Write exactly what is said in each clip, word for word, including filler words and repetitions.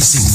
e cinco.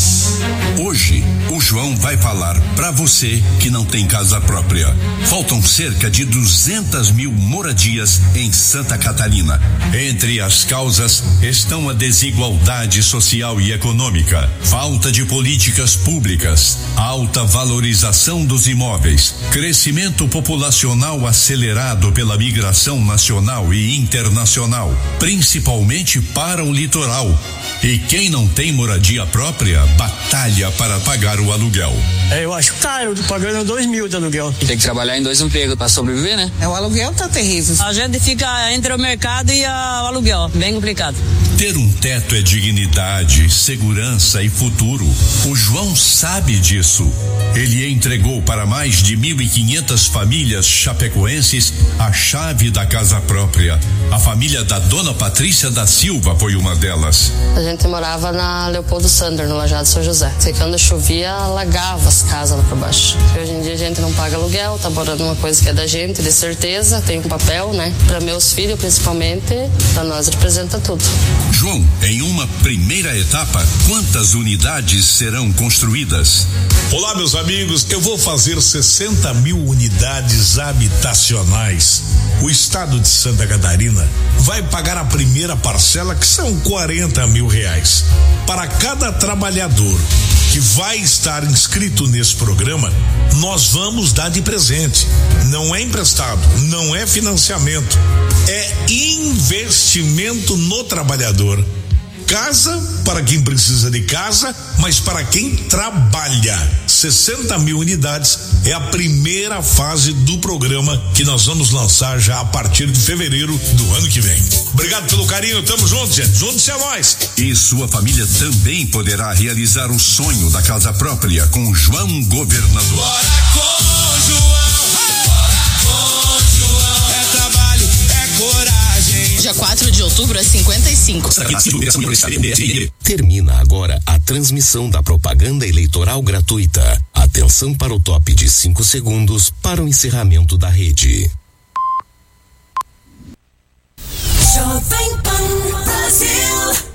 Hoje, o João vai falar pra você que não tem casa própria. Faltam cerca de duzentas mil moradias em Santa Catarina. Entre as causas estão a desigualdade social e econômica, falta de políticas públicas, alta valorização dos imóveis, crescimento populacional acelerado pela migração nacional e internacional, principalmente para o litoral. E quem não tem moradia própria, batalha para pagar o aluguel. É, eu acho caro, pagando dois mil de aluguel. Tem que trabalhar em dois empregos para sobreviver, né? É, o aluguel tá terrível. A gente fica entre o mercado e a, o aluguel, bem complicado. Ter um teto é dignidade, segurança e futuro. O João sabe disso. Ele entregou para mais de mil e quinhentas famílias chapecoenses a chave da casa própria. A família da dona Patrícia da Silva foi uma delas. A gente morava na Leopoldo Sander, no Lajado São José. E quando chovia, alagava as casas lá por baixo. E hoje em dia a gente não paga aluguel, tá morando uma coisa que é da gente, de certeza, tem um papel, né? Para meus filhos, principalmente, para nós representa tudo. João, em uma primeira etapa, quantas unidades serão construídas? Olá, meus amigos, eu vou fazer sessenta mil unidades habitacionais. O estado de Santa Catarina vai pagar a primeira parcela, que são quarenta mil reais. Para cada trabalhador que vai estar inscrito nesse programa, nós vamos dar de presente. Não é emprestado, não é financiamento, é investimento no trabalhador. Casa para quem precisa de casa, mas para quem trabalha. sessenta mil unidades é a primeira fase do programa que nós vamos lançar já a partir de fevereiro do ano que vem. Obrigado pelo carinho, tamo junto, gente. Juntos é nós. E sua família também poderá realizar o sonho da casa própria com João Governador. Bora com João, bora com João. É trabalho, é coragem. Dia quatro de outubro, às cinquenta e cinco. Termina agora a transmissão da propaganda eleitoral gratuita. Atenção para o top de cinco segundos para o encerramento da rede. Jovem Pan Brasil.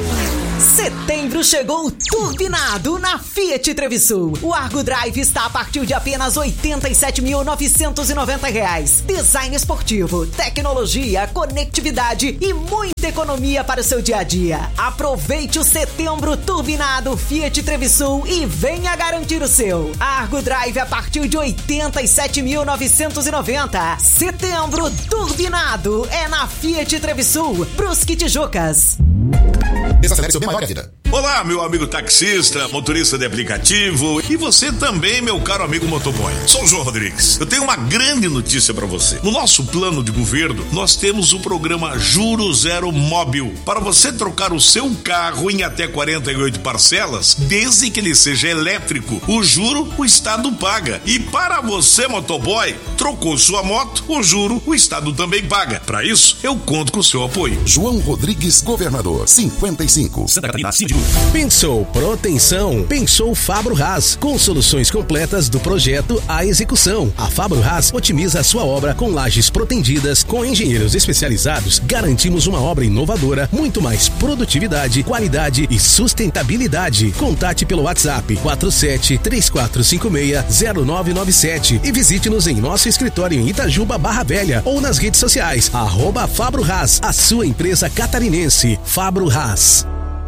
Setembro chegou turbinado na Fiat Trevisul. O Argo Drive está a partir de apenas oitenta e sete mil novecentos e noventa reais. Design esportivo, tecnologia, conectividade e muita economia para o seu dia a dia. Aproveite o setembro turbinado Fiat Trevisul e venha garantir o seu. Argo Drive a partir de oitenta e sete mil novecentos e noventa. Setembro turbinado é na Fiat Trevisul, Brusque Tijucas. Desacelere seu bem maior vida. Olá, meu amigo taxista, motorista de aplicativo e você também, meu caro amigo motoboy. Sou o João Rodrigues. Eu tenho uma grande notícia para você. No nosso plano de governo, nós temos o programa Juro Zero Móbil para você trocar o seu carro em até quarenta e oito parcelas, desde que ele seja elétrico. O juro, o Estado paga. E para você, motoboy, trocou sua moto, o juro, o Estado também paga. Para isso, eu conto com o seu apoio. João Rodrigues, governador, cinquenta e cinco. Santa Catarina, Cindy. Pensou proteção? Pensou Fabro Haas, com soluções completas do projeto à execução. A Fabro Haas otimiza a sua obra com lajes protendidas. Com engenheiros especializados, garantimos uma obra inovadora, muito mais produtividade, qualidade e sustentabilidade. Contate pelo WhatsApp quatro sete três quatro cinco seis zero nove nove sete e visite-nos em nosso escritório em Itajuba, Barra Velha, ou nas redes sociais, arroba Fabro Haas, a sua empresa catarinense. Fabro Haas.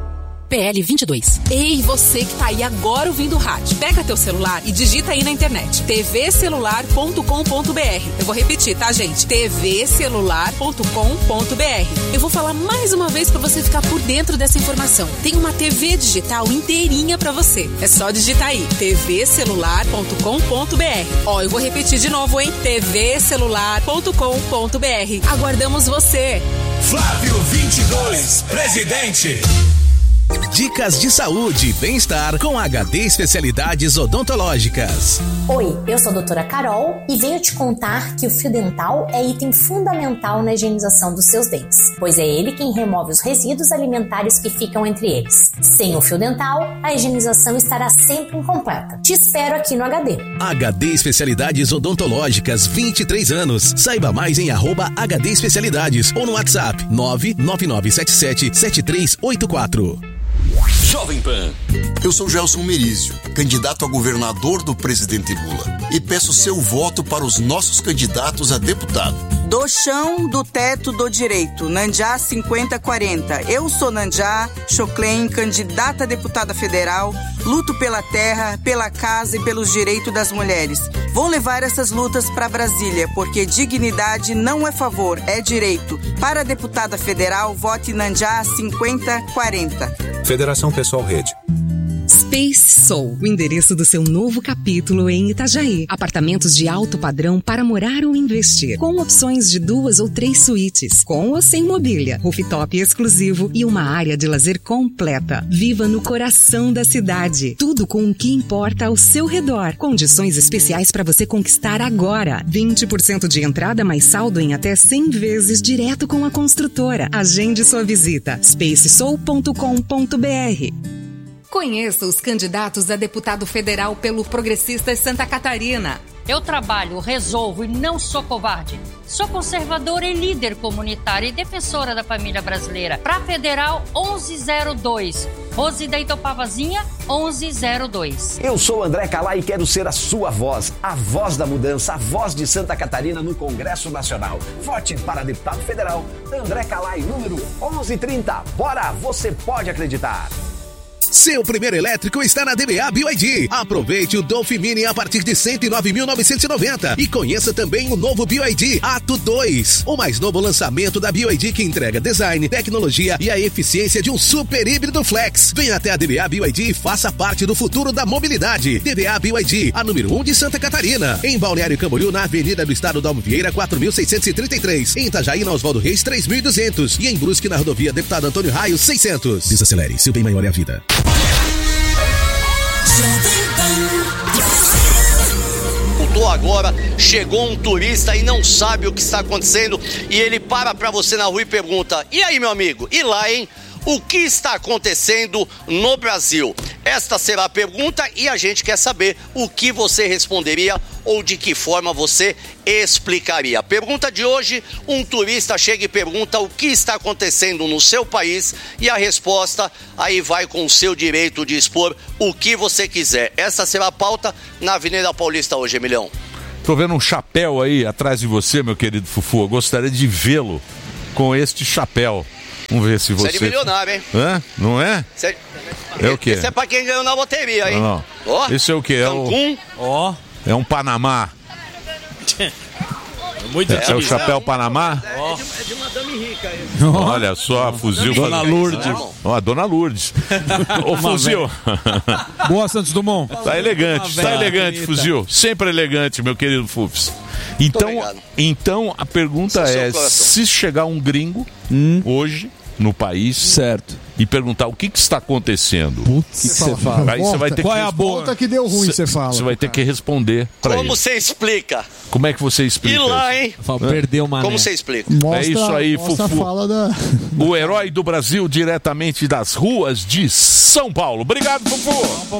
P L vinte e dois. Ei, você que tá aí agora ouvindo o rádio, pega teu celular e digita aí na internet t v celular ponto com ponto b r. Eu vou repetir, tá, gente? t v celular ponto com ponto b r. Eu vou falar mais uma vez pra você ficar por dentro dessa informação. Tem uma T V digital inteirinha pra você. É só digitar aí t v celular ponto com ponto b r. Ó, eu vou repetir de novo, hein? t v celular ponto com ponto b r. Aguardamos você. Flávio vinte e dois, presidente. Dicas de saúde e bem-estar com H D Especialidades Odontológicas. Oi, eu sou a doutora Carol e venho te contar que o fio dental é item fundamental na higienização dos seus dentes, pois é ele quem remove os resíduos alimentares que ficam entre eles. Sem o fio dental, a higienização estará sempre incompleta. Te espero aqui no H D. H D Especialidades Odontológicas, vinte e três anos. Saiba mais em arroba H D Especialidades ou no WhatsApp nove nove nove sete sete sete três oito quatro. Jovem Pan. Eu sou Gelson Merizio, candidato a governador do presidente Lula, e peço seu voto para os nossos candidatos a deputado. Do chão, do teto, do direito. Nandiá cinquenta quarenta. Eu sou Nandiá Choclen, candidata a deputada federal. Luto pela terra, pela casa e pelos direitos das mulheres. Vou levar essas lutas para Brasília, porque dignidade não é favor, é direito. Para a deputada federal, vote Nandiá cinquenta quarenta. Federação Pessoal Rede. Space Soul, o endereço do seu novo capítulo em Itajaí. Apartamentos de alto padrão para morar ou investir, com opções de duas ou três suítes, com ou sem mobília, rooftop exclusivo e uma área de lazer completa. Viva no coração da cidade. Tudo com o que importa ao seu redor. Condições especiais para você conquistar agora. vinte por cento de entrada mais saldo em até cem vezes direto com a construtora. Agende sua visita. space soul ponto com ponto b r. Conheça os candidatos a deputado federal pelo Progressistas Santa Catarina. Eu trabalho, resolvo e não sou covarde. Sou conservadora e líder comunitária e defensora da família brasileira. Pra Federal onze zero dois. Rose da Itopavazinha onze zero dois. Eu sou André Calai e quero ser a sua voz, a voz da mudança, a voz de Santa Catarina no Congresso Nacional. Vote para deputado federal André Calai, número onze trinta. Bora, você pode acreditar. Seu primeiro elétrico está na D B A B Y D. Aproveite o Dolphin Mini a partir de cento e nove mil novecentos e noventa e conheça também o novo B Y D Ato dois, o mais novo lançamento da B Y D que entrega design, tecnologia e a eficiência de um super híbrido flex. Venha até a D B A B Y D e faça parte do futuro da mobilidade. D B A B Y D, a número um de Santa Catarina. Em Balneário Camboriú, na Avenida do Estado Dalmo Vieira, quatro mil seiscentos e trinta e três. Em Itajaí, na Oswaldo Reis, três mil e duzentos. E em Brusque, na rodovia Deputado Antônio Raio, seiscentos. Desacelere, seu bem maior é a vida. Voltou agora, chegou um turista e não sabe o que está acontecendo e ele para pra você na rua e pergunta: e aí, meu amigo, e lá, hein? O que está acontecendo no Brasil? Esta será a pergunta e a gente quer saber o que você responderia ou de que forma você explicaria. A pergunta de hoje, um turista chega e pergunta o que está acontecendo no seu país e a resposta aí vai com o seu direito de expor o que você quiser. Essa será a pauta na Avenida Paulista hoje, Emilhão. Tô vendo um chapéu aí atrás de você, meu querido Fufu. Eu gostaria de vê-lo com este chapéu. Vamos ver se você... Você é de milionário, hein? Hã? Não é? Cê... É o quê? Esse é pra quem ganhou na loteria, hein? Não, não. Ó, esse é o quê? Cancún. Ó. É, o... é um Panamá. Muito é, é o chapéu Panamá? Oh. É, de, é de uma dama rica aí. Olha só, oh. Fuzil. Dona Lourdes. Ó, oh, Dona Lourdes. Ô, Fuzil. Boa, Santos Dumont. Tá elegante, tá elegante, bonita. Fuzil. Sempre elegante, meu querido Fufs. Então, então a pergunta é, se chegar um gringo hum. hoje no país, certo, e perguntar o que, que está acontecendo, o que você fala? Aí você vai ter Qual que é a boa que deu ruim, você fala. Você vai ter que responder para ele. Como você explica? Como é que você explica? E lá, hein? Perdeu uma. Como você explica? Mostra, é isso aí, Fufu. Fala da... O herói do Brasil diretamente das ruas de São Paulo. Obrigado, Fufu.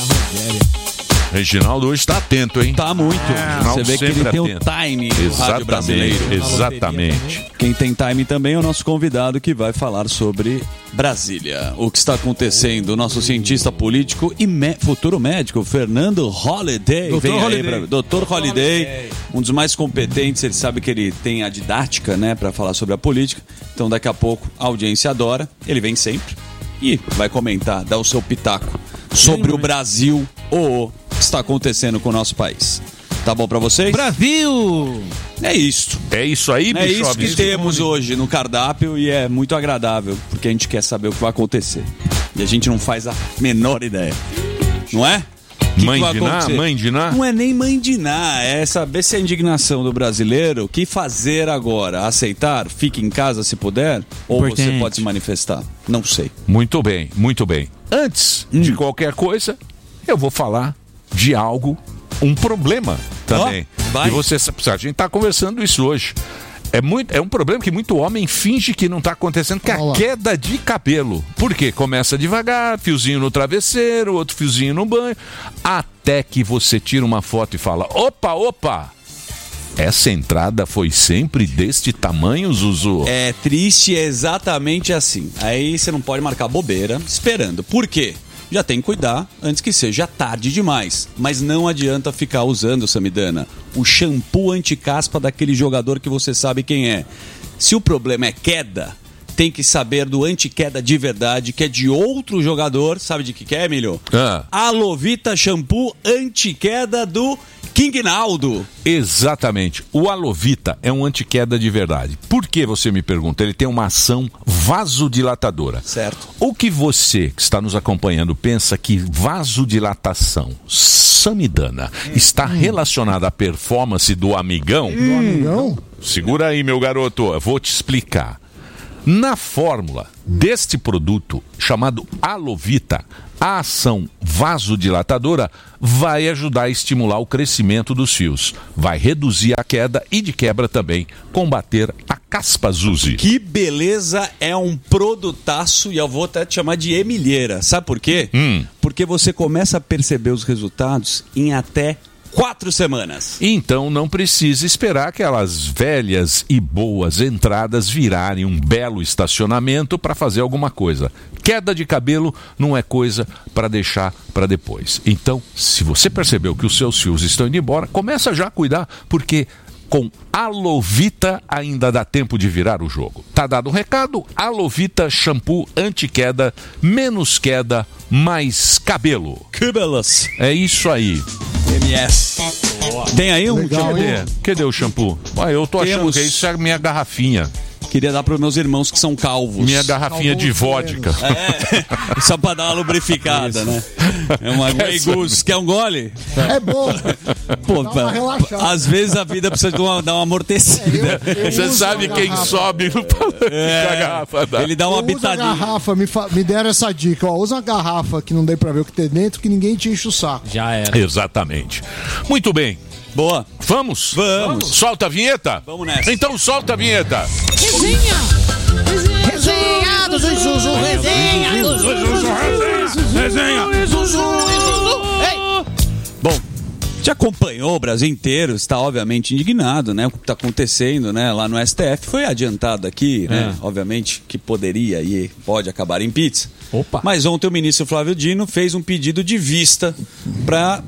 Reginaldo hoje está atento, hein? Tá muito. É, você vê que ele tem o time do rádio brasileiro. Exatamente. Quem tem time também é o nosso convidado que vai falar sobre Brasília. O que está acontecendo, o nosso cientista político e me- futuro médico, Fernando Holliday. Doutor Vem Holliday. aí pra... Doutor Holliday, um dos mais competentes, ele sabe que ele tem a didática, né, para falar sobre a política. Então daqui a pouco a audiência adora, ele vem sempre e vai comentar, dar o seu pitaco sobre o Brasil ou o que está acontecendo com o nosso país. Tá bom pra vocês? Brasil! É isso. É isso aí, bicho? É isso que temos hoje no cardápio e é muito agradável, porque a gente quer saber o que vai acontecer. E a gente não faz a menor ideia. Não é? Que mãe que de Ná? Mãe de Ná? Não é nem mãe de Ná, é saber se a indignação do brasileiro, o que fazer agora? Aceitar? Fique em casa se puder? Ou Importante. Você pode se manifestar? Não sei. Muito bem, muito bem. Antes hum. de qualquer coisa, eu vou falar de algo, um problema também. Oh, e você sabe, a gente está conversando isso hoje. É, muito, é um problema que muito homem finge que não está acontecendo, que é a queda de cabelo. Por quê? Começa devagar, fiozinho no travesseiro, outro fiozinho no banho, até que você tira uma foto e fala, opa, opa, essa entrada foi sempre deste tamanho, Zuzu? É triste, é exatamente assim. Aí você não pode marcar bobeira esperando. Por quê? Já tem que cuidar antes que seja tarde demais. Mas não adianta ficar usando, Samidana, o shampoo anti-caspa daquele jogador que você sabe quem é. Se o problema é queda, tem que saber do anti-queda de verdade, que é de outro jogador. Sabe de que que é, Emílio? Ah. Alovita Shampoo anti-queda do King Naldo. Exatamente. O Alovita é um anti-queda de verdade. Por que, você me pergunta? Ele tem uma ação vasodilatadora. Certo. O que você que está nos acompanhando pensa que vasodilatação, Samidana, está relacionada à performance do amigão? Do amigão? Segura aí, meu garoto. Eu vou te explicar. Na fórmula deste produto, chamado Alovita, a ação vasodilatadora vai ajudar a estimular o crescimento dos fios, vai reduzir a queda e, de quebra também, combater a caspa, Zuzi. Que beleza, é um produtaço, e eu vou até te chamar de Emilheira. Sabe por quê? Hum. Porque você começa a perceber os resultados em até quatro semanas. Então não precisa esperar aquelas velhas e boas entradas virarem um belo estacionamento para fazer alguma coisa. Queda de cabelo não é coisa para deixar para depois. Então, se você percebeu que os seus fios estão indo embora, começa já a cuidar, porque com Alovita ainda dá tempo de virar o jogo. Tá dado o recado? Alovita shampoo anti-queda, menos queda, mais cabelo. Cabelos. É isso aí. M S. Tem aí um? Legal, cadê? Cadê o shampoo? Ah, eu tô achando Temos. que isso é minha garrafinha. Queria dar para os meus irmãos que são calvos. Minha garrafinha de vodka. É, só para dar uma lubrificada, Isso. né? É uma Grey Goose. Quer um gole? É bom. Pô, Dá uma relaxada. às vezes a vida precisa de uma, dar uma amortecida. É, eu- eu Você uso sabe a quem garrafa. sobe no palanque É, da garrafa. Dá. ele dá uma Eu uso a bitadinha. garrafa, me, fa- me deram essa dica, ó, usa uma garrafa que não dê pra ver o que tem dentro, que ninguém te enche o saco. Já era. Exatamente. Muito bem. Boa. Vamos? Vamos. Solta a vinheta? Vamos nessa. Então solta a vinheta. Resenha! Resenha do Zuzu, resenha do Zuzu, resenha do Zuzu. Ei! Bom, já acompanhou o Brasil inteiro, está obviamente indignado, né? O que está acontecendo, né? Lá no S T F foi adiantado aqui, né? É. Obviamente que poderia e pode acabar em pizza. Opa. Mas ontem o ministro Flávio Dino fez um pedido de vista para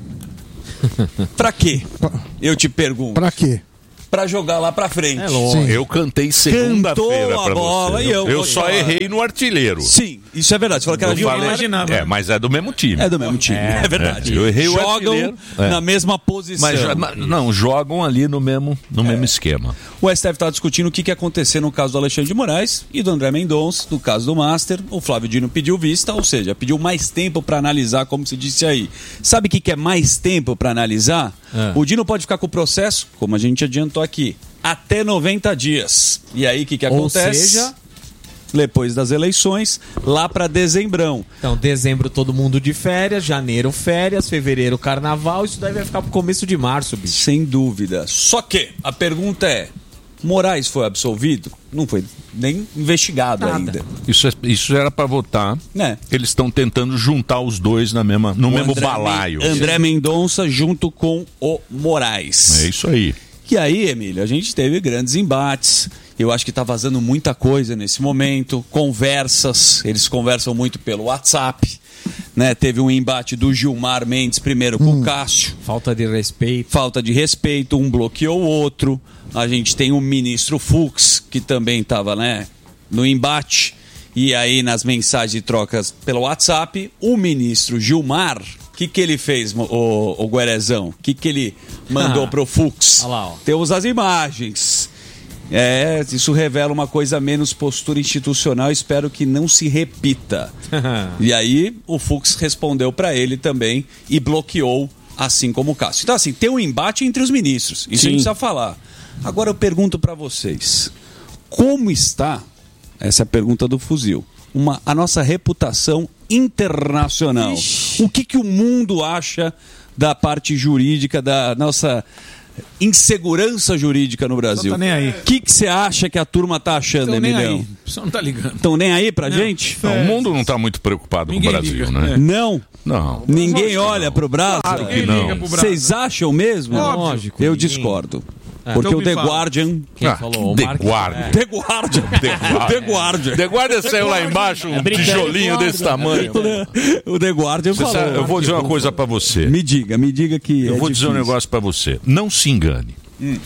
para quê? Eu te pergunto. Pra quê? Pra jogar lá pra frente. É lógico. Eu cantei segunda-feira Cantou a pra bola você. e eu eu vou só falar. errei no artilheiro. Sim, isso é verdade. Você falou que era Eu de falei- É, mas é do mesmo time. É do mesmo time, é, É, verdade. é. Eu errei o Jogam artilheiro. É. na mesma posição. Mas já- mas não, jogam ali no mesmo, no mesmo esquema. O S T F está discutindo o que, que ia acontecer no caso do Alexandre de Moraes e do André Mendonça, no caso do Master. O Flávio Dino pediu vista, ou seja, pediu mais tempo para analisar, como se disse aí. Sabe o que, que é mais tempo para analisar? É. O Dino pode ficar com o processo, como a gente adiantou aqui, até noventa dias. E aí o que, que Ou acontece? seja- Depois das eleições, lá para dezembrão. Então, dezembro todo mundo de férias, janeiro férias, fevereiro carnaval, isso daí vai ficar pro começo de março, bicho. Sem dúvida. Só que a pergunta é: Moraes foi absolvido? Não foi nem investigado Nada. ainda. Isso, é- isso era pra votar. Né? Eles estão tentando juntar os dois na mesma, no O mesmo André balaio. Men- André Mendonça junto com o Moraes. É isso aí. E aí, Emílio, a gente teve grandes embates. Eu acho que tá vazando muita coisa nesse momento. Conversas, eles conversam muito pelo WhatsApp. Né? Teve um embate do Gilmar Mendes primeiro com o Cássio. Falta de respeito. Falta de respeito, um bloqueou o outro. A gente tem o ministro Fux, que também estava, né, no embate. E aí, nas mensagens e trocas pelo WhatsApp, o ministro Gilmar, o que, que ele fez, o, o Guerezão? O que, que ele mandou Ah. pro Fux? Olha lá, ó. Temos as imagens. É, isso revela uma coisa menos postura institucional. Espero que não se repita. E aí, o Fux respondeu para ele também e bloqueou, assim como o Cássio. Então, assim, tem um embate entre os ministros. Isso Sim. a gente precisa falar. Agora eu pergunto para vocês: como está, essa é a pergunta do fuzil, uma, a nossa reputação internacional? O que, que o mundo acha da parte jurídica, da nossa insegurança jurídica no Brasil? Não tá nem aí. O que que você acha que a turma tá achando, Tão nem Emilhão? aí. O pessoal não tá ligando. Estão nem aí pra Não. É. gente? Não, o mundo não está muito preocupado Ninguém com o Brasil, liga. né? É. Não? Não. Ninguém olha pro Brasil? Claro que não. Vocês acham mesmo? Lógico. Eu ninguém. discordo. Porque Então o me The fala. Guardian... Quem Ah, falou? O The Mark- Guardian. É. The Guardian. The Guardian. The Guardian. The Guardian saiu lá embaixo, um tijolinho desse tamanho. O The Guardian Você falou. sabe, eu vou dizer uma coisa pra você. Me diga, me diga que Eu é vou dizer um difícil. negócio pra você. Não se engane.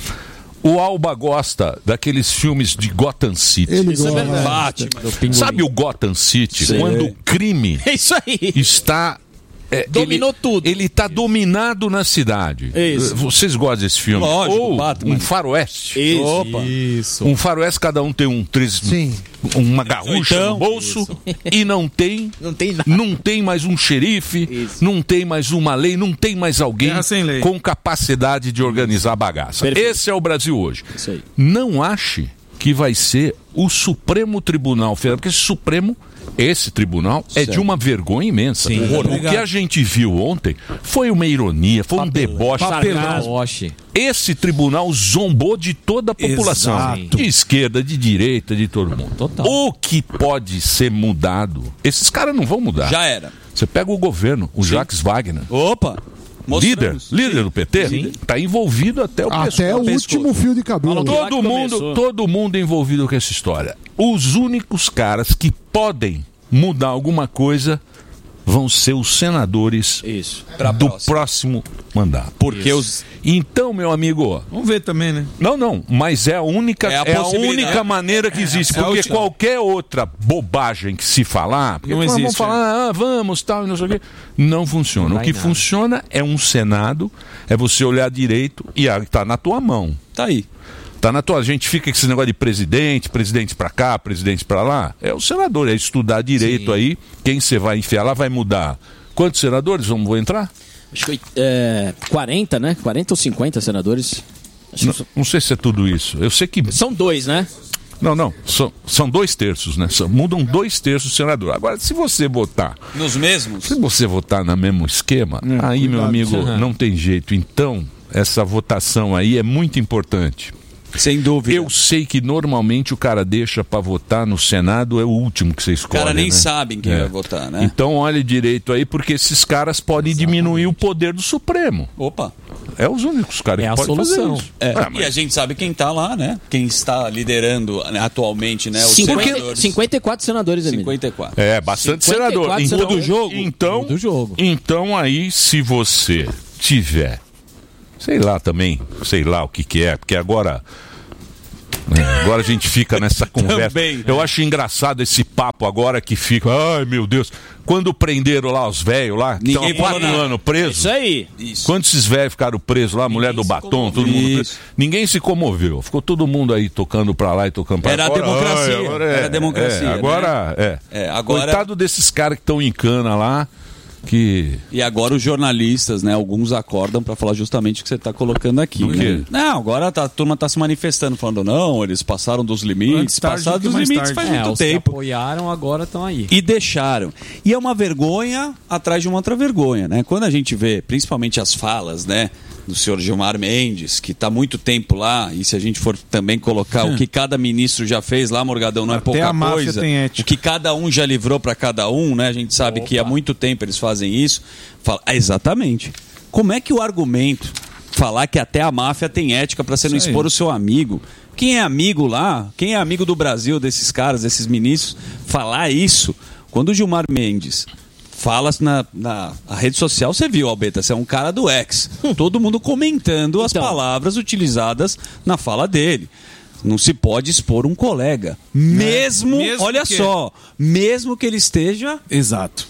O Alba gosta daqueles filmes de Gotham City. Ele Isso é gosta. verdade. Batman. Sabe o Gotham City? Sim. Quando o crime É isso aí. está... é, Dominou ele, tudo. Ele está dominado na cidade. Isso. Vocês gostam desse filme? Lógico, Ou Batman. um faroeste. Isso. Opa. Isso. Um faroeste, cada um tem um três, uma garrucha Então, no bolso e não tem, Não tem nada. não tem mais um xerife, não tem mais uma lei, não tem mais alguém Guerra sem lei. com capacidade de organizar a bagaça. Perfeito. Esse é o Brasil hoje. Isso aí. Não ache que vai ser o Supremo Tribunal Federal, porque esse Supremo, esse tribunal, é de uma vergonha imensa. Sim. O Obrigado. que a gente viu ontem foi uma ironia, foi um deboche. Sargaço. Esse tribunal zombou de toda a população. Exato. De esquerda, de direita, de todo mundo. Total. O que pode ser mudado, esses caras não vão mudar. Já era. Você pega o governo, o Jacques Wagner. Opa. Líder, Mostramos. líder do P T, está envolvido até o Até o pescoço. último fio de cabelo. Todo mundo, todo mundo envolvido com essa história. Os únicos caras que podem mudar alguma coisa vão ser os senadores Isso. do próximo mandato. Porque os... Então, meu amigo, Vamos ver também, né? não, não, mas é a única, É a é a possibilidade. única maneira que existe, é a porque última. qualquer outra bobagem que se falar, porque Não nós vamos existe, falar, ah, vamos, tal, e não sei o quê, não funciona. Não o que vai nada. funciona é um Senado, é você olhar direito e está na tua mão. Tá aí. Tá na tua, a gente fica com esse negócio de presidente, presidente pra cá, presidente pra lá. É o senador, é estudar direito Sim. aí. Quem você vai enfiar lá vai mudar. Quantos senadores vão vão entrar? Acho que é, quarenta, né? quarenta ou cinquenta senadores. Acho Não, que não sei se é tudo isso. Eu sei que. são dois, né? Não, não. São, são dois terços, né? São- mudam dois terços do senador. Agora, se você votar. Nos mesmos? Se você votar no mesmo esquema, É, aí, meu cuidado. amigo, Uhum. não tem jeito. Então, essa votação aí é muito importante. Sem dúvida. Eu sei que normalmente o cara deixa pra votar no Senado, é o último que você O escolhe. cara nem né? sabe em quem É. vai votar, né? Então olhe direito aí, porque esses caras podem diminuir o poder do Supremo. Opa. É os únicos caras É que a podem fazer solução. isso. É, Ah, E a gente sabe quem tá lá, né? Quem está liderando né, atualmente, né? Os cinquenta, senadores. cinquenta e quatro senadores, Emílio. cinquenta e quatro. É, bastante cinquenta e senador. quatro Em senadores. todo jogo. Então, Do jogo. então aí, se você tiver, sei lá também, sei lá o que que é, porque agora... né, agora a gente fica nessa conversa. Também. Eu acho engraçado esse papo agora que fica. Ai, meu Deus. Quando prenderam lá os velhos lá, que estão há Ninguém falou quatro nada. anos presos. Isso aí. Isso. Quando esses velhos ficaram presos lá, a mulher do batom, todo mundo preso, ninguém se comoveu. Ficou todo mundo aí tocando pra lá e tocando pra Era a agora, democracia. ai, agora é, Era a democracia, é, agora, é. É, agora- Coitado desses caras que estão em cana lá, que... E agora os jornalistas, né? Alguns acordam pra falar justamente o que você tá colocando aqui. Do quê? Né? Não, agora tá- a turma tá se manifestando, falando, não, eles passaram dos limites, Antes tarde passaram do que dos mais limites tarde. faz É, muito os que tempo. apoiaram agora estão aí. E deixaram. E é uma vergonha atrás de uma outra vergonha, né? Quando a gente vê, principalmente as falas, né? Do senhor Gilmar Mendes, que está há muito tempo lá, e se a gente for também colocar o que cada ministro já fez lá, Morgadão, não é pouca a máfia coisa. tem ética. O que cada um já livrou para cada um, né? A gente sabe que há muito tempo eles fazem isso. Fala, ah, exatamente. Como é que o argumento falar que até a máfia tem ética para você não Isso aí. expor o seu amigo? Quem é amigo lá, quem é amigo do Brasil, desses caras, desses ministros, falar isso, quando o Gilmar Mendes fala na, na a rede social, você viu, Albeta, você é um cara do ex. Todo mundo comentando as Então. palavras utilizadas na fala dele. Não se pode expor um colega. Mesmo, Mesmo olha que- só, mesmo que ele esteja Exato.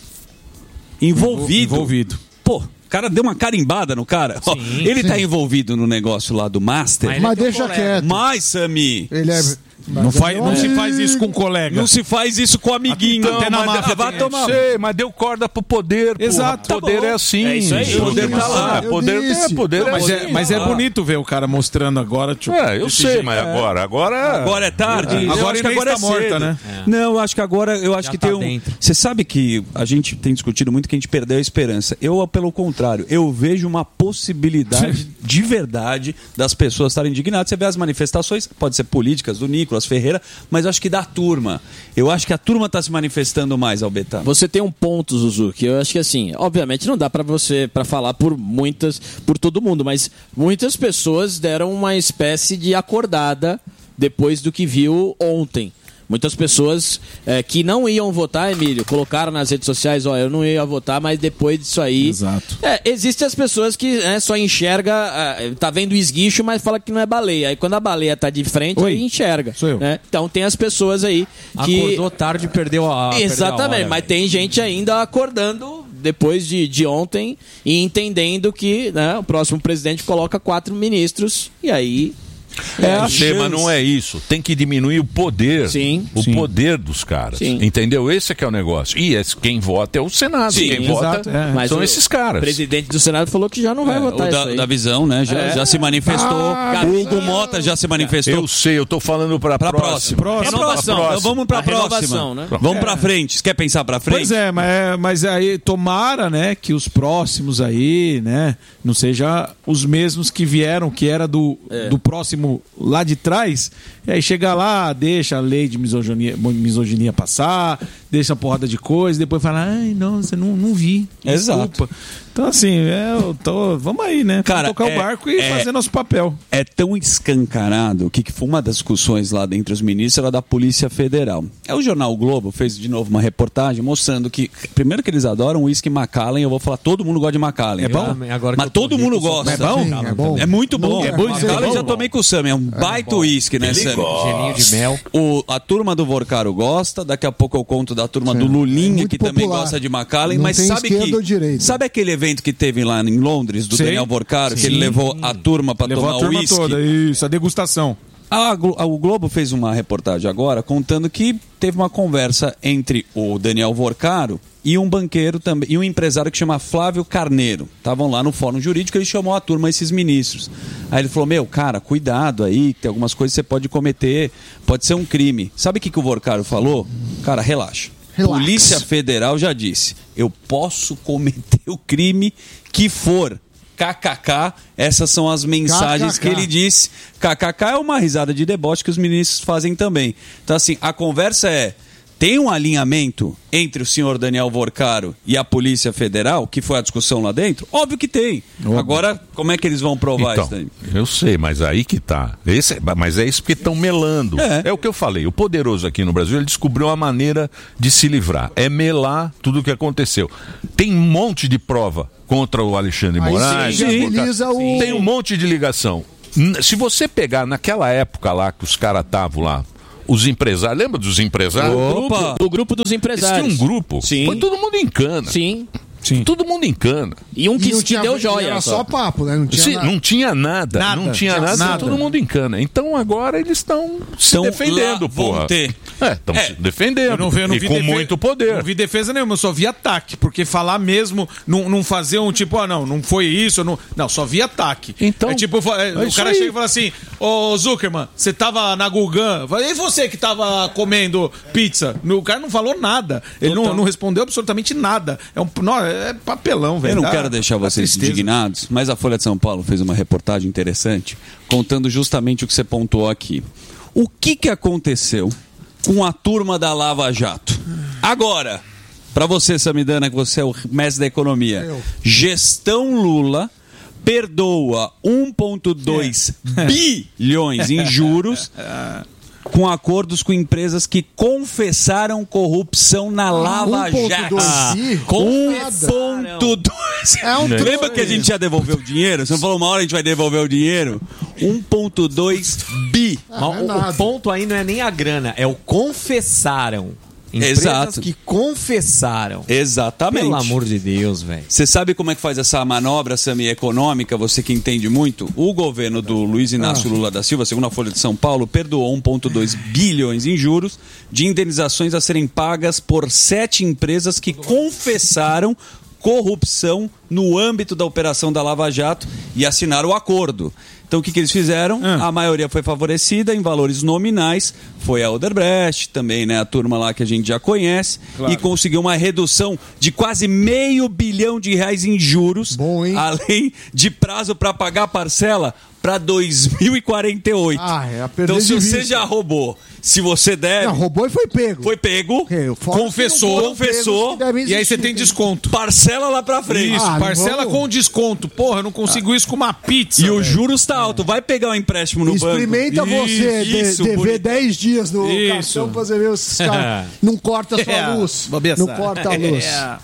envolvido. Envolvido. Pô, o cara deu uma carimbada no cara. Ó, ele tá envolvido no negócio lá do Master. Mas deixa quieto. Mas, Sami, Ele é. Não, faz, não se faz isso com um colega. não se faz isso com o amiguinho. Até- até na Mas- máfia vai tem tomar. Sei, mas deu corda pro poder. porra. Exato. Poder Tá bom. é assim. É isso aí. Poder tá lá. Eu Poder, disse. é, poder é Mas assim. é, mas é Ah. bonito ver o cara mostrando agora. Tipo, É, eu desse sei, jeito. mas agora, agora... Agora é tarde. É. Eu Agora acho que Inês agora é tá morta, cedo. né? Não, eu acho que agora eu acho Já que tá tem um. dentro. Você sabe que a gente tem discutido muito que a gente perdeu a esperança. Eu, pelo contrário, eu vejo uma possibilidade de verdade das pessoas estarem indignadas. Você vê as manifestações, pode ser políticas do Nico, Nicolas Ferreira, mas eu acho que da turma. Eu acho que a turma está se manifestando mais, Albetano. Você tem um ponto, Zuzu, que eu acho que assim, obviamente não dá pra você para falar por muitas, por todo mundo, mas muitas pessoas deram uma espécie de acordada depois do que viu ontem. Muitas pessoas é, que não iam votar, Emílio, colocaram nas redes sociais, ó, eu não ia votar, mas depois disso aí... Exato. É, existem as pessoas que né, só enxerga, é, tá vendo o esguicho, mas fala que não é baleia. Aí quando a baleia tá de frente, Oi, aí enxerga. sou eu. Né? Então tem as pessoas aí que... Acordou tarde e perdeu a... perdeu a Exatamente, hora, mas velho. tem gente ainda acordando depois de, de ontem e entendendo que né, o próximo presidente coloca quatro ministros e aí... É, eu sei, mas não é isso. Tem que diminuir o poder. Sim. O Sim. poder dos caras. Sim. Entendeu? Esse é que é o negócio. E esse, quem vota é o Senado. Sim, quem exato, vota é. Mas são o esses caras. O presidente do Senado falou que já não vai É, votar o da, isso aí. da visão, né? Já, É. já se manifestou. Ah, o Hugo Mota já se manifestou. Eu sei, eu tô falando pra, Pra próxima. próxima. Pra próxima. Então vamos pra A próxima. renovação, né? Vamos É. pra frente. Você quer pensar pra frente? Pois é, mas, mas aí tomara, né, que os próximos aí, né, não seja os mesmos que vieram, que era do, É. do próximo lá de trás, e aí chega lá, deixa a lei de misoginia, misoginia passar, deixa a porrada de coisa, depois fala, ai, nossa, não, não vi. Exato. Desculpa. Então, assim, é, eu tô, vamos aí, né? Cara, Vamos tocar é- o barco e é- fazer nosso papel. É tão escancarado que, que foi uma das discussões lá entre os ministros era da Polícia Federal. É o jornal o Globo fez de novo uma reportagem mostrando que, primeiro que eles adoram uísque Macallan, eu vou falar, todo mundo gosta de Macallan. É bom? Também, agora que Mas eu tô todo rico, mundo eu sou gosta. É bom? Sim, é bom. É muito bom. É bom, Macallan eu é já bom. tomei com o Sam, é um baita uísque, né, Sam? Gelinho de mel. O, a turma do Vorcaro gosta, daqui a pouco eu conto da turma do É Lulinha, muito que também popular. gosta de Macallan, Não mas tem sabe esquerda que... ou direita. Sabe aquele evento que teve lá em Londres, do Sim. Daniel Vorcaro, que Sim. ele levou a turma pra Levou tomar a turma uísque? toda, isso, a degustação. A Glo- a- o Globo fez uma reportagem agora contando que teve uma conversa entre o Daniel Vorcaro e um banqueiro também, e um empresário que chama Flávio Carneiro. Estavam lá no fórum jurídico, ele chamou a turma, esses ministros. Aí ele falou, meu, cara, cuidado aí, tem algumas coisas que você pode cometer, pode ser um crime. Sabe o que, que o Vorcaro falou? Cara, relaxa. Relax. Polícia Federal já disse, eu posso cometer o crime que for. K K K, essas são as mensagens K K K. que ele disse. K K K é uma risada de deboche que os ministros fazem também. Então, assim, a conversa é: tem um alinhamento entre o senhor Daniel Vorcaro e a Polícia Federal, que foi a discussão lá dentro? Óbvio que tem. Agora, como é que eles vão provar Então, isso daí? eu sei, mas aí que tá. Esse, é- mas é isso que estão melando. É. É. o que eu falei. O poderoso aqui no Brasil, ele descobriu uma maneira de se livrar. É melar tudo o que aconteceu. Tem um monte de prova contra o Alexandre Aí Moraes. sim, viabiliza o- Tem um monte de ligação. N- Se você pegar naquela época lá que os caras estavam lá, os empresários, lembra dos empresários? Opa! O grupo dos Eles empresários. tinham um grupo. Sim. Foi todo mundo em cana. Sim. Sim. Todo mundo em cana. E um E que, não que tinha- deu joia. Era só papo, né? Não tinha Sim, nada. não tinha nada, Nada, não tinha tinha nada, nada. todo mundo em cana. Então agora eles estão se Então, defendendo, lá vão porra. ter. É, estão É, se defendendo. Eu não vi, eu não e vi com defe- muito poder. Não vi defesa nenhuma, eu só vi ataque. Porque falar mesmo, não, não fazer um tipo, ah, não, não foi isso. Não, não só vi ataque. Então, é tipo, é, é o isso cara aí. chega e fala assim: ô Zuckerman, você tava na Gugan. E você que tava comendo pizza? O cara não falou nada. Ele não, não respondeu absolutamente nada. É, um, não, é papelão, velho. Eu não Dá- quero deixar dá vocês tristeza. indignados, mas a Folha de São Paulo fez uma reportagem interessante contando justamente o que você pontuou aqui. O que, que aconteceu com a turma da Lava Jato? Agora, para você, Samidana, que você é o mestre da economia, Eu. gestão Lula perdoa um vírgula dois bilhões em juros com acordos com empresas que confessaram corrupção na Lava um ponto Jato. dois Ah, bi? um Nada. ponto dois. É um Lembra troço. que a gente já devolveu o dinheiro? Você não falou uma hora a gente vai devolver o dinheiro? um vírgula dois bi. Mas o- o ponto aí não é nem a grana, é o confessaram. Empresas Exato. que confessaram. Exatamente. Pelo amor de Deus, velho. Você sabe como é que faz essa manobra, Sami, econômica? Você que entende muito. O governo do Luiz Inácio Lula da Silva, segundo a Folha de São Paulo, perdoou um vírgula dois bilhões em juros de indenizações a serem pagas por sete empresas que confessaram corrupção no âmbito da operação da Lava Jato e assinaram o acordo. Então o que, que eles fizeram? A maioria foi favorecida em valores nominais foi a Odebrecht, também, né? A turma lá que a gente já conhece. Claro. E conseguiu uma redução de quase meio bilhão de reais em juros. Bom, hein? Além de prazo para pagar a parcela para dois mil e quarenta e oito. Ah, é a perder então, se de você vista. já roubou, se você deve... Não, roubou e foi pego. Foi pego, fora confessou, que não foram confessou, pegos que devem E aí você existir, tem tem- desconto. parcela lá pra frente. Isso, Ah, não parcela vamos. com desconto. Porra, eu não consigo isso com uma pizza. E o velho. juros tá alto. Vai pegar um empréstimo no Experimenta banco. você de- Isso, dever bonito. dez dias no Isso. cartão pra você ver os caras. Não corta a sua É, luz. bobeça. Não corta a luz.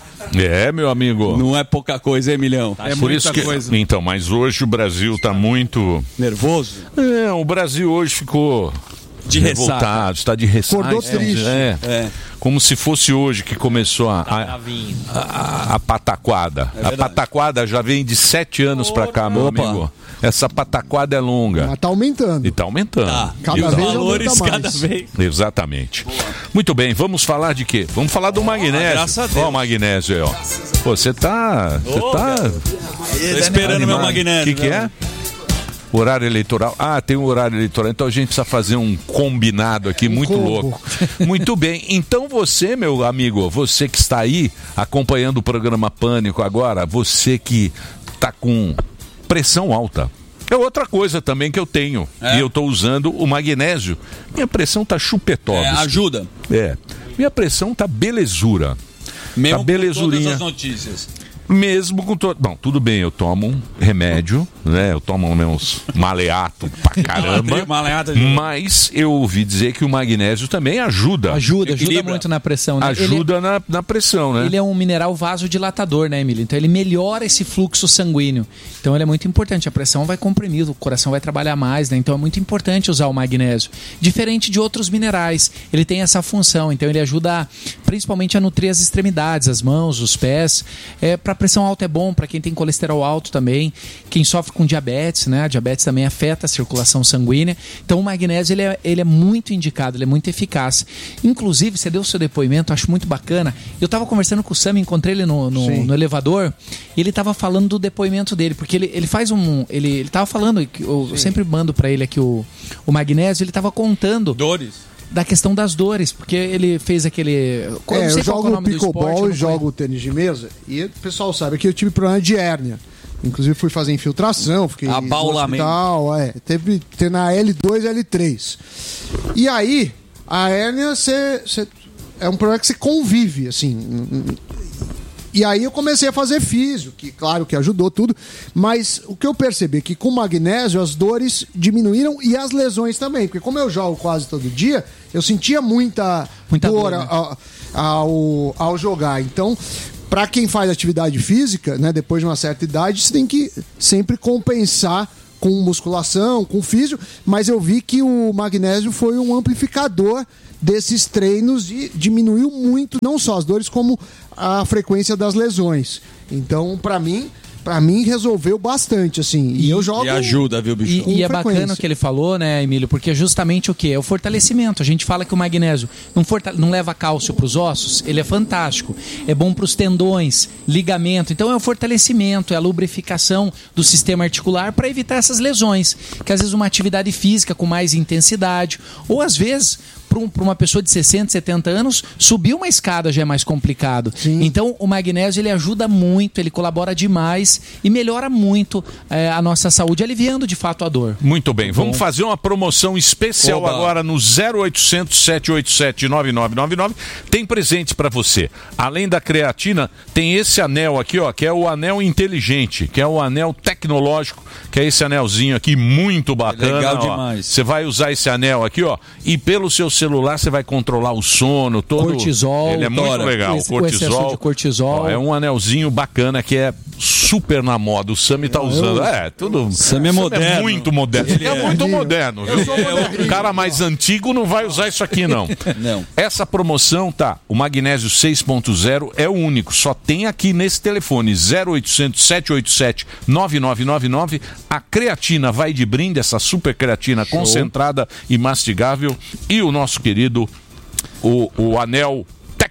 É, meu amigo. Não é pouca coisa, hein, Milhão? É Por muita isso que... coisa. Então, mas hoje o Brasil tá muito... Nervoso? É, o Brasil hoje ficou De revoltado, ressaca. está de ressaca. Acordou triste. É, É. como se fosse hoje que começou a, a, Tavinho. a, a pataquada. a verdade. pataquada já vem de sete anos pra cá, meu Opa. amigo. Essa pataquada é longa. Mas tá aumentando. E tá aumentando. Tá. Cada E os vez valores aumenta cada mais. vez. Exatamente. Muito bem, vamos falar de quê? Vamos falar do magnésio. graças a Deus. Ó o magnésio aí, ó. Pô, você tá... Você Ô, tá... Tô esperando meu animado. magnésio. O que que é? Horário eleitoral. Ah, tem um horário eleitoral. Então a gente precisa fazer um combinado aqui muito combo. louco. Muito bem. Então você, meu amigo, você que está aí acompanhando o programa Pânico agora, você que tá com pressão alta. É outra coisa também que eu tenho. É? E eu tô usando o magnésio. Minha pressão tá chupetóbis. É, ajuda. É. Minha pressão tá belezura. Mesmo tá com belezurinha. todas as notícias. Mesmo com todo. Bom, tudo bem, eu tomo um remédio, né? Eu tomo meus maleato pra caramba. Maleato de- Mas eu ouvi dizer que o magnésio também ajuda. Ajuda, ajuda Equilibra. muito na pressão, né? Ajuda na, na pressão, né? Ele, ele é um mineral vasodilatador, né, Emílio? Então ele melhora esse fluxo sanguíneo. Então ele é muito importante. A pressão vai comprimir, o coração vai trabalhar mais, né? Então é muito importante usar o magnésio. Diferente de outros minerais, ele tem essa função. Então ele ajuda principalmente a nutrir as extremidades, as mãos, os pés. É, para pressão alta é bom, para quem tem colesterol alto também, quem sofre com diabetes, né? A diabetes também afeta a circulação sanguínea. Então o magnésio ele é, ele é muito indicado, ele é muito eficaz. Inclusive, você deu o seu depoimento, acho muito bacana. Eu estava conversando com o Sam, encontrei ele no, no, no elevador, e ele estava falando do depoimento dele, porque ele, ele faz um... Ele, ele tava falando, eu, eu sempre mando para ele aqui o, o magnésio, ele estava contando... Dores. Da questão das dores, porque ele fez aquele... Qual- É, não sei eu qual que é o jogo nome do esporte, pickleball eu e não jogo tênis de mesa. E o pessoal sabe que eu tive problema de hérnia. Inclusive fui fazer infiltração, fiquei no Abaulamento. hospital, é, teve ter na L dois, L três. E aí, a hérnia cê, cê- é um problema que você convive, assim. E aí eu comecei a fazer físio, que claro que ajudou tudo, mas o que eu percebi é que com magnésio as dores diminuíram e as lesões também, porque como eu jogo quase todo dia, eu sentia muita, Muita dor, dor, né? ao, ao, ao jogar. Então, para quem faz atividade física, né, depois de uma certa idade, você tem que sempre compensar com musculação, com físio, mas eu vi que o magnésio foi um amplificador desses treinos e diminuiu muito, não só as dores, como a frequência das lesões. Então, para mim, para mim resolveu bastante, assim. E, eu jogo E ajuda, viu, bicho? E, com e é frequência. bacana o que ele falou, né, Emílio? Porque é justamente o que? É o fortalecimento. A gente fala que o magnésio não, forta- não leva cálcio para os ossos, ele é fantástico. É bom para os tendões, ligamento. Então é o fortalecimento, é a lubrificação do sistema articular para evitar essas lesões. Que às vezes uma atividade física com mais intensidade, ou às vezes para um, uma pessoa de sessenta, setenta anos, subir uma escada já é mais complicado. Então o magnésio ele ajuda muito, ele colabora demais e melhora muito é, a nossa saúde, aliviando de fato a dor. Muito bem, vamos Bom. fazer uma promoção especial Oba. agora no zero oitocentos, sete oito sete, nove nove nove nove. Tem presente para você. Além da creatina, tem esse anel aqui, ó, que é o anel inteligente, que é o anel tecnológico, que é esse anelzinho aqui muito bacana. legal ó. demais. Você vai usar esse anel aqui, ó, e pelo seu celular você vai controlar o sono, todo. Cortisol, Ele é muito tora, legal. esse- o excesso de cortisol. Ó, é um anelzinho bacana que é super na moda. O Sami tá usando. É, tudo. Sami é moderno. muito moderno. Ele é, é. muito moderno, viu? O cara mais antigo não vai usar isso aqui, não. Não. Essa promoção, tá? O magnésio seis ponto zero é o único. Só tem aqui nesse telefone zero oitocentos, sete oito sete, nove nove nove nove. A creatina vai de brinde, essa super creatina Show. concentrada e mastigável. E o nosso querido, o, o anel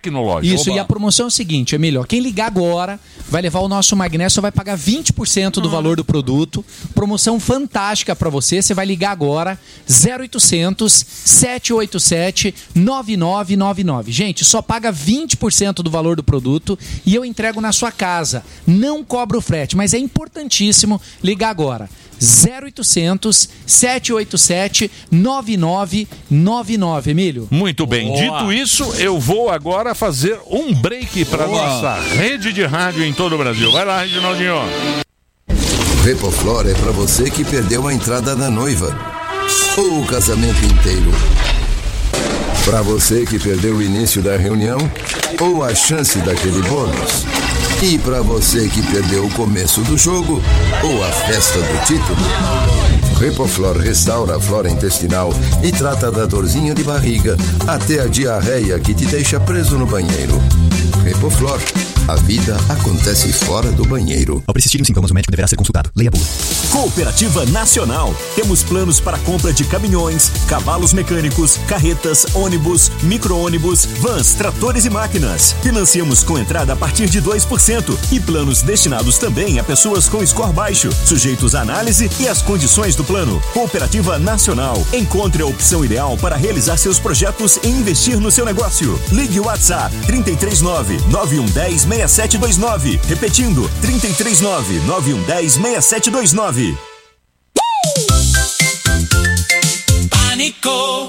tecnológico. Isso, Oba. e a promoção é o seguinte, Emílio, ó, quem ligar agora vai levar o nosso magnésio, vai pagar vinte por cento do valor do produto. Promoção fantástica pra você, você vai ligar agora, zero oitocentos, sete oito sete, nove nove nove nove. Gente, só paga vinte por cento do valor do produto e eu entrego na sua casa. Não cobro frete, mas é importantíssimo ligar agora. zero oitocentos, sete oito sete, nove nove nove nove, Emílio. Muito bem. Boa. Dito isso, eu vou agora fazer um break para nossa rede de rádio em todo o Brasil. Vai lá, Reginaldinho. Repoflor é para você que perdeu a entrada da noiva ou o casamento inteiro. Para você que perdeu o início da reunião ou a chance daquele bônus. E para você que perdeu o começo do jogo ou a festa do título. Repoflor restaura a flora intestinal e trata da dorzinha de barriga até a diarreia que te deixa preso no banheiro. Repoflor, a vida acontece fora do banheiro. Ao persistirem os sintomas, o médico deverá ser consultado. Leia a bula. Cooperativa Nacional. Temos planos para compra de caminhões, cavalos mecânicos, carretas, ônibus, micro-ônibus, vans, tratores e máquinas. Financiamos com entrada a partir de dois por cento e planos destinados também a pessoas com score baixo, sujeitos à análise e às condições do plano. Cooperativa Nacional. Encontre a opção ideal para realizar seus projetos e investir no seu negócio. Ligue o WhatsApp trinta e três nove, nove um um zero, seis sete dois nove. Repetindo, trinta e três nove, nove um um zero, seis sete dois nove. Pânico.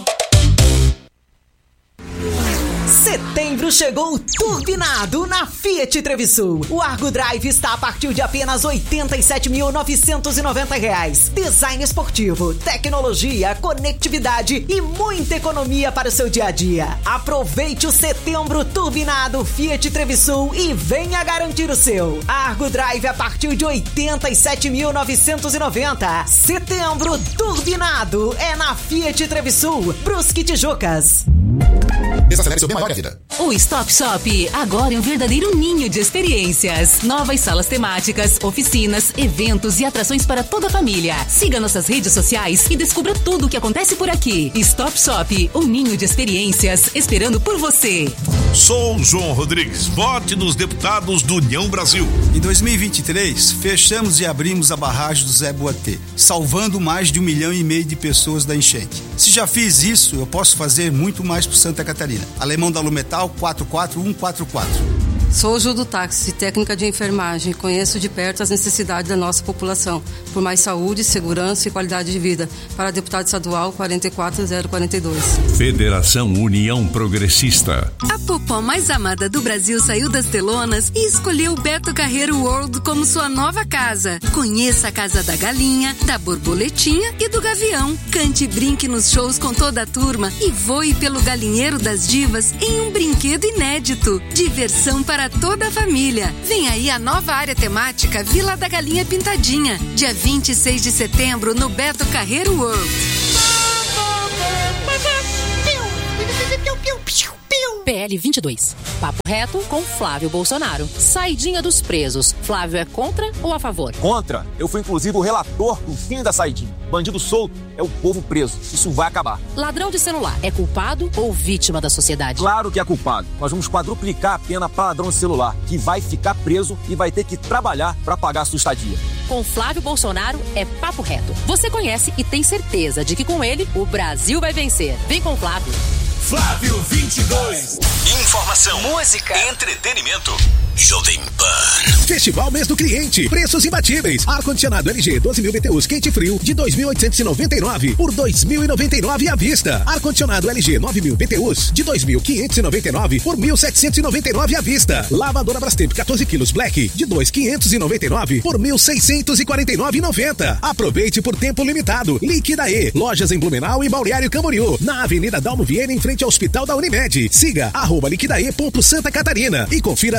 Setembro chegou turbinado na Fiat Trevisul. O Argo Drive está a partir de apenas oitenta e sete mil novecentos e noventa reais. Design esportivo, tecnologia, conectividade e muita economia para o seu dia a dia. Aproveite o setembro turbinado Fiat Trevisul e venha garantir o seu. Argo Drive a partir de oitenta e sete mil novecentos e noventa. Setembro turbinado é na Fiat Trevisul, Brusque Tijucas. Desacelere seu bem maior vida. O Stop Shop agora é um verdadeiro ninho de experiências. Novas salas temáticas, oficinas, eventos e atrações para toda a família. Siga nossas redes sociais e descubra tudo o que acontece por aqui. Stop Shop, um ninho de experiências esperando por você. Sou João Rodrigues, vote nos deputados do União Brasil. Em dois mil e vinte e três, fechamos e abrimos a barragem do Zé Boatê, salvando mais de um milhão e meio de pessoas da enchente. Se já fiz isso, eu posso fazer muito mais por Santa Catarina. Alemão da Lumetal quatro quatro um quatro quatro. Sou Ju do Táxi, técnica de enfermagem. Conheço de perto as necessidades da nossa população. Por mais saúde, segurança e qualidade de vida. Para deputado estadual quatro quatro zero quatro dois. Federação União Progressista. A popó mais amada do Brasil saiu das telonas e escolheu o Beto Carreiro World como sua nova casa. Conheça a Casa da Galinha, da Borboletinha e do Gavião. Cante e brinque nos shows com toda a turma e voe pelo Galinheiro das Divas em um brinquedo inédito. Diversão para toda a família. Vem aí a nova área temática Vila da Galinha Pintadinha, dia vinte e seis de setembro no Beto Carreiro World. P L vinte e dois. Papo reto com Flávio Bolsonaro. Saidinha dos presos. Flávio é contra ou a favor? Contra. Eu fui inclusive o relator do fim da saidinha. Bandido solto é o povo preso. Isso vai acabar. Ladrão de celular é culpado ou vítima da sociedade? Claro que é culpado. Nós vamos quadruplicar a pena para ladrão de celular, que vai ficar preso e vai ter que trabalhar para pagar a sua estadia. Com Flávio Bolsonaro é papo reto. Você conhece e tem certeza de que com ele o Brasil vai vencer. Vem com Flávio. Flávio vinte e dois. Informação, música, entretenimento. Jovem Pan. Festival Mês do Cliente. Preços imbatíveis. Ar-condicionado L G doze mil B T Us quente e frio de dois mil oitocentos e noventa e nove por dois mil e noventa e nove à vista. Ar-condicionado L G nove mil B T Us de dois mil quinhentos e noventa e nove por mil setecentos e noventa e nove à vista. Lavadora Brastemp quatorze quilos Black de dois mil quinhentos e noventa e nove por mil seiscentos e quarenta e nove reais e noventa centavos. Aproveite por tempo limitado. Liquidaê. Lojas em Blumenau e Balneário Camboriú. Na Avenida Dalmo Vieira, em frente ao Hospital da Unimed. Siga arroba liquidaê ponto Santa Catarina e confira todas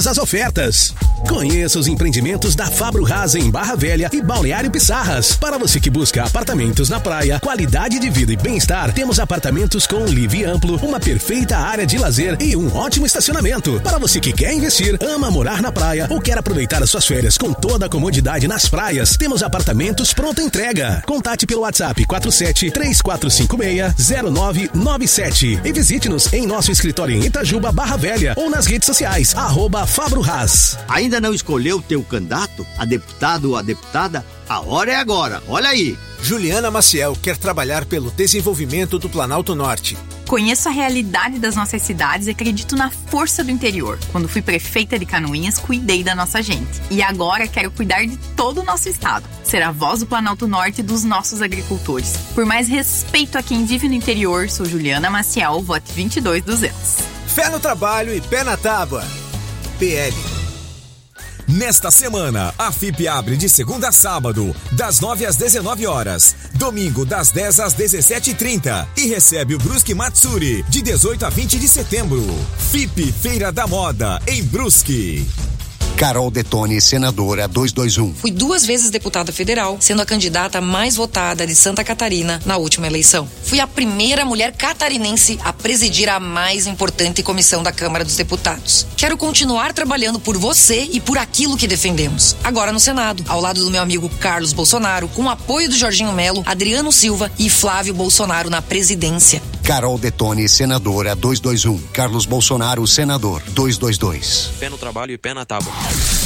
todas as ofertas. Conheça os empreendimentos da Fabro Haas em Barra Velha e Balneário Pissarras. Para você que busca apartamentos na praia, qualidade de vida e bem-estar, temos apartamentos com livre e amplo, uma perfeita área de lazer e um ótimo estacionamento. Para você que quer investir, ama morar na praia ou quer aproveitar as suas férias com toda a comodidade nas praias, temos apartamentos pronta entrega. Contate pelo WhatsApp quatro sete três quatro cinco seis zero nove nove sete e visite-nos em nosso escritório em Itajuba, Barra Velha ou nas redes sociais, arroba Fabro Haas. Ainda não escolheu teu candidato, a deputado ou a deputada? A hora é agora, olha aí. Juliana Maciel quer trabalhar pelo desenvolvimento do Planalto Norte. Conheço a realidade das nossas cidades e acredito na força do interior. Quando fui prefeita de Canoinhas, cuidei da nossa gente. E agora quero cuidar de todo o nosso estado. Ser a voz do Planalto Norte e dos nossos agricultores. Por mais respeito a quem vive no interior, sou Juliana Maciel, vote vinte e dois duzentos. Fé no trabalho e pé na tábua. P L. Nesta semana, a F I P abre de segunda a sábado, das nove às dezenove horas, domingo das dez às dezessete e trinta e recebe o Brusque Matsuri de dezoito a vinte de setembro. F I P Feira da Moda em Brusque. Carol Detoni, senadora duzentos e vinte e um. Fui duas vezes deputada federal, sendo a candidata mais votada de Santa Catarina na última eleição. Fui a primeira mulher catarinense a presidir a mais importante comissão da Câmara dos Deputados. Quero continuar trabalhando por você e por aquilo que defendemos. Agora no Senado, ao lado do meu amigo Carlos Bolsonaro, com o apoio do Jorginho Melo, Adriano Silva e Flávio Bolsonaro na presidência. Carol Detoni, senadora duzentos e vinte e um. Carlos Bolsonaro, senador duzentos e vinte e dois. Pé no trabalho e pé na tábua.